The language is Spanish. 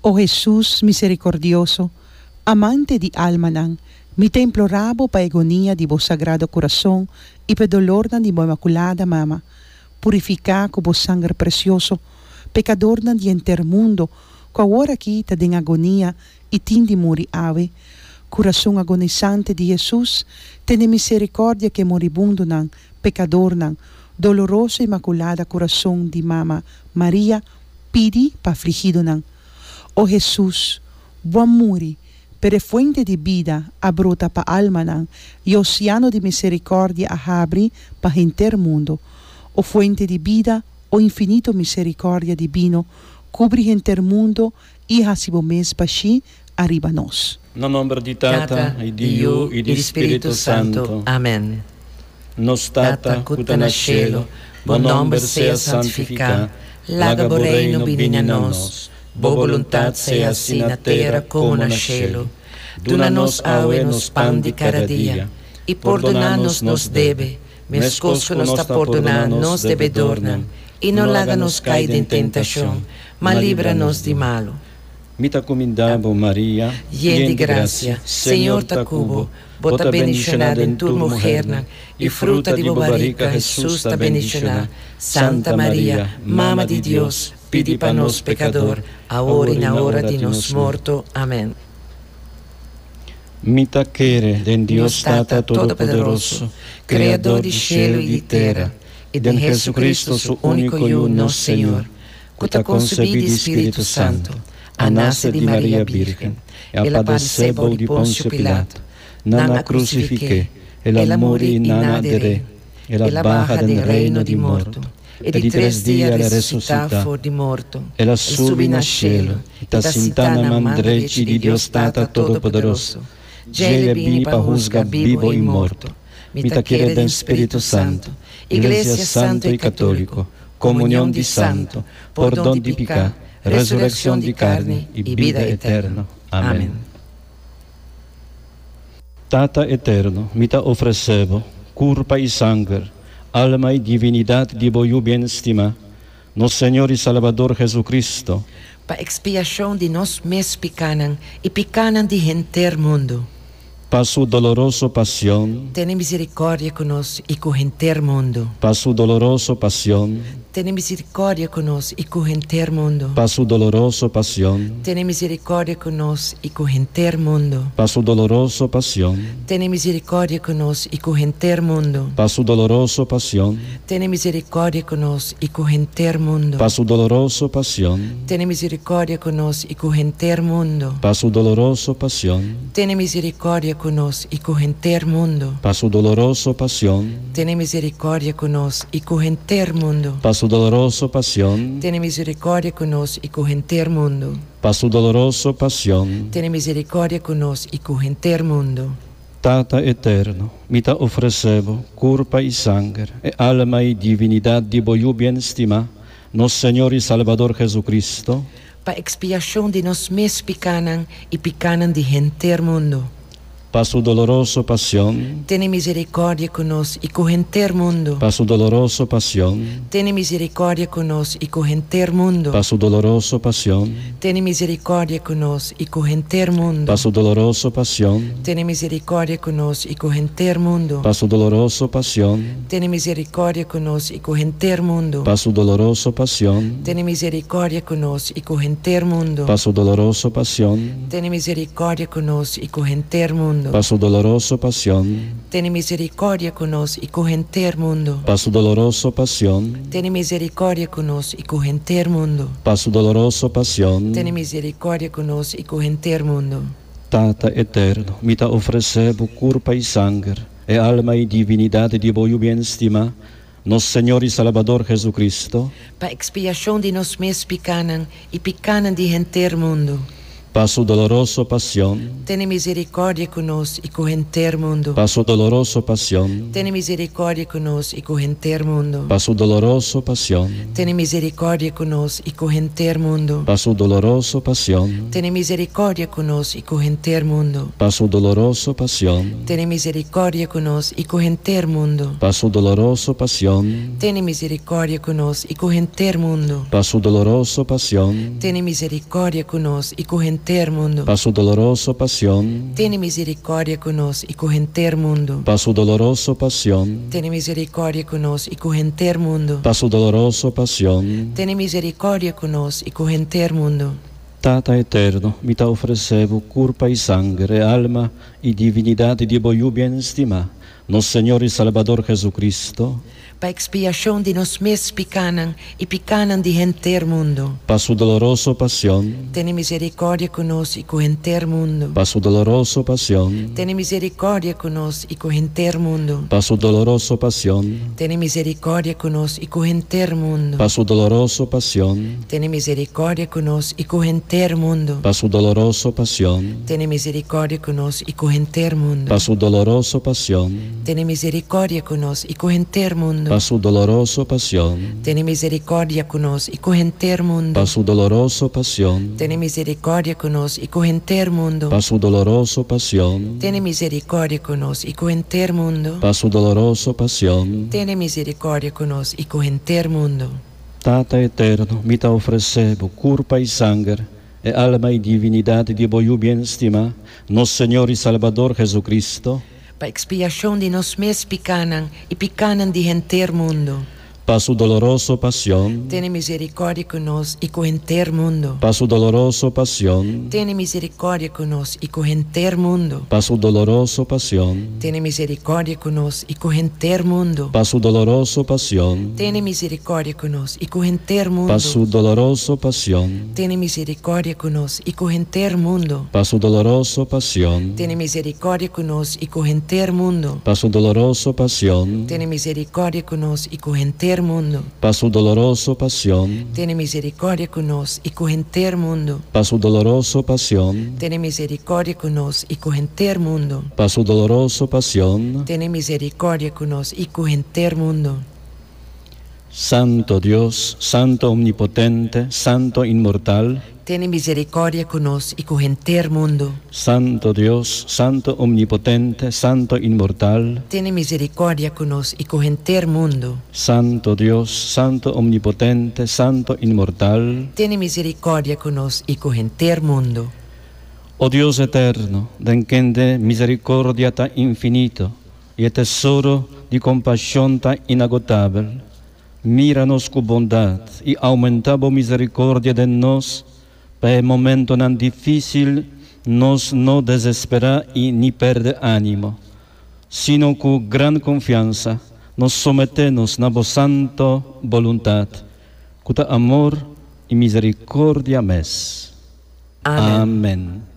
Oh Jesús misericordioso, amante di alma nan, mi te imploravo pa agonia di vos sagrado corazón y pe dolor nan di mo imaculada mama, purificar con vos sangue precioso, pecador nan di enter mundo, co agora aqui ta den agonia e tindi muri ave, coração agonizante de Jesus, tene misericórdia que moribundo nan, pecador nan, doloroso imaculada coração de mama Maria, pidi pa afligido nan. Oh Jesus, bom muri, per fuente de vida abrota pa alma nan, e oceano de misericórdia abre pa enter mundo. O fuente de vida, o infinito misericórdia divino, cubri enter mundo e hasibo mes pashi arriba nos. No nombre di Tata, e di Io, e di Spirito Santo. Amen. Nos Tata, cuta na cielo, bon nombre sea santificado, laga reino vini a nos, bo voluntad sea assim na terra como na cielo. Dona-nos aue nos pan de cada dia, e perdonar-nos nos deve, mescos que nos está perdonando nos devedornan, e não laga-nos cair em tentação, mas livra-nos de malo. Mita comindabo Maria, llena de gracia, Senhor ta cubo, bota bendicionada em tu mujer, e fruta de bobarica Jesus ta bendicionada. Santa Maria, Mama de Deus, pedi para nós pecador, agora e na hora de nos morto. Amém. Mita quere den Dios Tata Todo-Poderoso, Criador de cielo e de terra, e de Jesucristo, su único e uno Senhor, que ta concebido de Espírito Santo, a nasce de Maria Virgem, ela padeceu de Pôncio Pilato, nana crucifique, ela morì nana adere, ela barra del reino di morto, e di 3 dias ressuscita for di morto, ela subi na cielo, ta sintana mandreci di Dios Tata Todo-Poderoso, gele bini pa juzga vivo e morto, mita quiere den Espírito Santo, Iglesia Santo e Católico, comunión di Santo, perdón di pecado, resurrección de carne y vida eterna. Amén. Tata eterno, mita ofrecevo, curpa y sangre, alma y divinidad de voyu bien estima, nos Señor y Salvador Jesucristo, pa expiação de nós mes picanan e picanan de enter mundo. pa su doloroso pasión, Tene misericórdia conosco e com enter mundo. pa su doloroso pasión, Tene misericórdia conosco e com enter mundo. pa su doloroso pasión, Tene misericórdia conosco e com enter mundo. pa su doloroso pasión, Tene misericórdia conosco e com enter mundo. pa su doloroso pasión, Tene misericórdia conosco e com enter mundo. pa su doloroso pasión, Tene misericórdia conosco e com enter mundo. pa su doloroso pasión, Tene misericórdia conosco e com enter mundo. pa su doloroso pasión, Tene misericórdia conosco e com enter mundo. pa su doloroso pasión, Tene misericórdia conosco e com enter mundo. pa su doloroso pasión, Tene misericórdia conosco e com enter mundo. Tata eterno, mita ofrecevo, curpa y sangre, e alma y divinidad de voyu bien estima, nos Señor y Salvador Jesucristo, Pa expiação de nós mes picanan e picanan de enter mundo. pa su doloroso pasión, Tene misericórdia conosco e com enter mundo. pa su doloroso pasión, Tene misericórdia conosco e com enter mundo. pa su doloroso pasión, Tene misericórdia conosco e com enter mundo. pa su doloroso pasión, Tene misericórdia conosco e com enter mundo. pa su doloroso pasión, Tene misericórdia conosco e com enter mundo. pa su doloroso pasión, Tene misericórdia conosco e com enter mundo. pa su doloroso pasión, Tene misericórdia conosco e com enter mundo. pa su doloroso pasión, Tene misericórdia conosco e com enter mundo. pa su doloroso pasión, Tene misericórdia conosco e com enter mundo. pa su doloroso pasión, Tene misericórdia conosco e com enter mundo. Tata eterno, mita ofrecevo curpa y sangre, e alma y divinidad de voyu bien estima, nos Señor y Salvador Jesucristo, Pa expiação de nós mes picanan e picanan de enter mundo. para su dolorosa pasión, Tiene misericordia conosco e con enter mundo. para su dolorosa pasión, Tiene misericordia conosco e con enter mundo. para su dolorosa pasión, Tiene misericordia conosco e con enter mundo. para su dolorosa pasión, Tiene misericordia conosco e con enter mundo. para su dolorosa pasión, Tiene misericordia conosco e con enter mundo. para su dolorosa pasión, Tiene misericordia conosco e con enter mundo. para su dolorosa pasión, Tiene misericordia conosco e con enter mundo. para su dolorosa pasión, Tiene misericordia conosco e con enter mundo. para su dolorosa pasión, Tiene misericordia conosco e con enter mundo. para su dolorosa pasión. Tiene misericordia conosco e con enter mundo. Tata eterno, mi te ofrecevo curpa y sangre, alma y divinidad de voyu bien estima, nos Señor y Salvador Jesucristo, Pa expiação de nos mes picanan e picanan de enter mundo. para su dolorosa pasión, Tiene misericordia conosco e con enter mundo. para su dolorosa pasión, Tiene misericordia conosco e con enter mundo. para su dolorosa pasión, Tiene misericordia conosco e con enter mundo. para su dolorosa pasión, Tiene misericordia conosco e con enter mundo. para su dolorosa pasión, Tiene misericordia conosco e con enter mundo. para su dolorosa pasión, Tiene misericordia conosco e con enter mundo. para su dolorosa pasión, Tiene misericordia conosco e con enter mundo. para su dolorosa pasión, Tiene misericordia conosco e con enter mundo. para su dolorosa pasión, Tiene misericordia conosco e con enter mundo. para su dolorosa pasión. Tiene misericordia conosco e con enter mundo. Tata eterno, mi te ofrecevo curpa y sangre, e alma y divinidad de voyu bien estima, nos Señor y Salvador Jesucristo, Pa expiação de nos mes picanan e picanan de enter mundo. para su dolorosa pasión, Tiene misericordia conosco e con enter mundo. para su dolorosa pasión, Tiene misericordia conosco e con enter mundo. para su dolorosa pasión, Tiene misericordia conosco e con enter mundo. para su dolorosa pasión, Tiene misericordia conosco e con enter mundo. para su dolorosa pasión, Tiene misericordia conosco e con enter mundo. para su dolorosa pasión, Tiene misericordia conosco e con enter mundo. para su dolorosa pasión, Tiene misericordia conosco e con enter mundo. para su dolorosa pasión, Tiene misericordia conosco e con enter mundo. para su dolorosa pasión, Tiene misericordia conosco e con enter mundo. para su dolorosa pasión. Tiene misericordia conosco e con enter mundo. Santo Dios, Santo Omnipotente, Santo Inmortal, Tiene misericordia conosco e con enter mundo. Santo Dios, Santo Omnipotente, Santo Inmortal, Tiene misericordia conosco e con enter mundo. Santo Dios, Santo Omnipotente, Santo Inmortal. Tiene misericordia conosco e con enter mundo. Oh Dios eterno, den quien de misericordia tan infinito y tesoro de compasión tan inagotable, míranos con bondad y aumentamos misericordia de nos, para el momento tan difícil nos no desespera y ni perde ánimo, sino con gran confianza nos sometemos a vos santa voluntad, con amor y misericordia mes. Amén. Amén.